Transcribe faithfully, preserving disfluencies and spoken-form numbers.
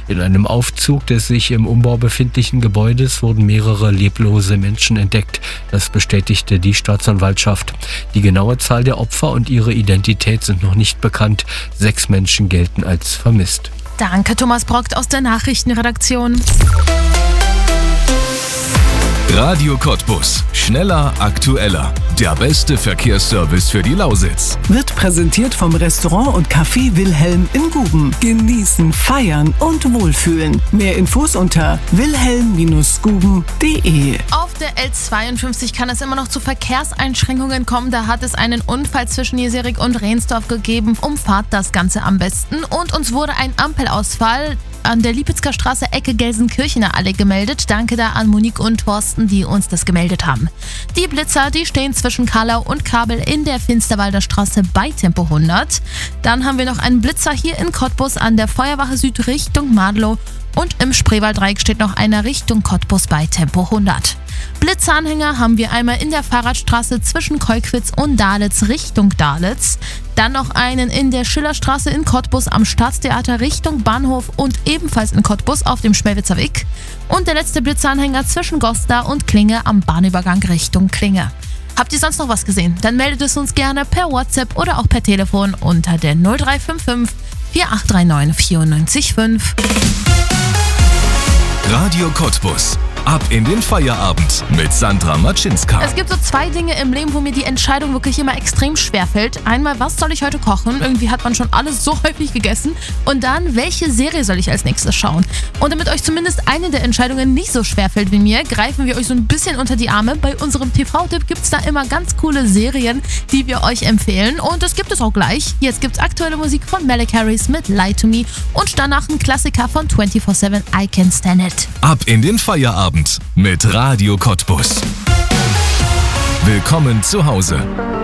In einem Aufzug des sich im Umbau befindlichen Gebäudes wurden mehrere leblose Menschen entdeckt. Das bestätigte die Staatsanwaltschaft. Die genaue Zahl der Opfer und ihre Identität sind noch nicht bekannt. Sechs Menschen gelten als vermisst. Danke, Thomas Brockt aus der Nachrichtenredaktion. Radio Cottbus. Schneller, aktueller. Der beste Verkehrsservice für die Lausitz. Wird präsentiert vom Restaurant und Café Wilhelm in Guben. Genießen, feiern und wohlfühlen. Mehr Infos unter wilhelm Bindestrich guben Punkt de. Auf der L zweiundfünfzig kann es immer noch zu Verkehrseinschränkungen kommen. Da hat es einen Unfall zwischen Jeserik und Rehnsdorf gegeben. Umfahrt das Ganze am besten. Und uns wurde ein Ampelausfall an der Liepitzker Straße, Ecke Gelsenkirchener Allee gemeldet. Danke da an Monique und Thorsten, die uns das gemeldet haben. Die Blitzer, die stehen zwischen Karlau und Kabel in der Finsterwalder Straße bei Tempo hundert. Dann haben wir noch einen Blitzer hier in Cottbus an der Feuerwache Süd Richtung Madlow. Und im Spreewalddreieck steht noch einer Richtung Cottbus bei Tempo hundert. Blitzeranhänger haben wir einmal in der Fahrradstraße zwischen Kolkwitz und Dahletz Richtung Dahletz. Dann noch einen in der Schillerstraße in Cottbus am Staatstheater Richtung Bahnhof und ebenfalls in Cottbus auf dem Schmelwitzer Weg. Und der letzte Blitzeranhänger zwischen Goslar und Klinge am Bahnübergang Richtung Klinge. Habt ihr sonst noch was gesehen? Dann meldet es uns gerne per WhatsApp oder auch per Telefon unter der null drei fünf fünf vier acht drei neun vier neun fünf. Radio Cottbus. Ab in den Feierabend mit Sandra Matschinska. Es gibt so zwei Dinge im Leben, wo mir die Entscheidung wirklich immer extrem schwer fällt. Einmal, was soll ich heute kochen? Irgendwie hat man schon alles so häufig gegessen. Und dann, welche Serie soll ich als nächstes schauen? Und damit euch zumindest eine der Entscheidungen nicht so schwer fällt wie mir, greifen wir euch so ein bisschen unter die Arme. Bei unserem T V-Tipp gibt es da immer ganz coole Serien, die wir euch empfehlen. Und das gibt es auch gleich. Jetzt gibt es aktuelle Musik von Malek Harris mit Lie to Me und danach ein Klassiker von vierundzwanzig sieben I Can't Stand It. Ab in den Feierabend mit Radio Cottbus. Willkommen zu Hause.